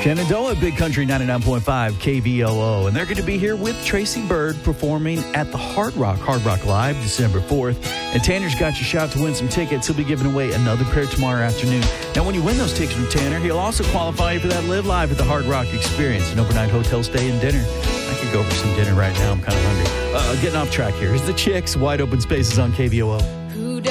Shenandoah, Big Country 99.5 KVOO. And they're going to be here with Tracy Byrd performing at the Hard Rock Live, December 4th. And Tanner's got your shot to win some tickets. He'll be giving away another pair tomorrow afternoon. Now, when you win those tickets from Tanner, he'll also qualify you for that Live Live at the Hard Rock experience, an overnight hotel stay and dinner. I could go for some dinner right now. I'm kind of hungry. Getting off track here. Here's the Chicks, Wide Open Spaces on KVOO.